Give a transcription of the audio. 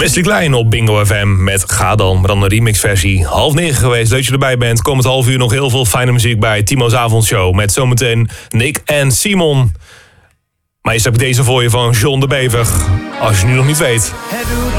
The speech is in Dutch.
Wesley Klein op Bingo FM met Ga Dan, maar dan een remixversie. 8:30 geweest, leuk dat je erbij bent. Komend half uur nog heel veel fijne muziek bij Timo's Avondshow. Met zometeen Nick en Simon. Maar eerst heb ik deze voor je van John de Bever. Als je nu nog niet weet. Het doet